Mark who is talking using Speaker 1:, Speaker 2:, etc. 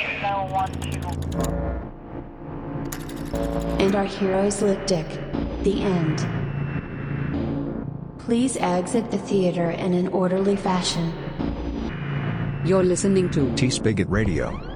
Speaker 1: And our heroes lick dick. The end. Please exit the theater in an orderly fashion.
Speaker 2: You're listening to
Speaker 3: T-Spigot Radio.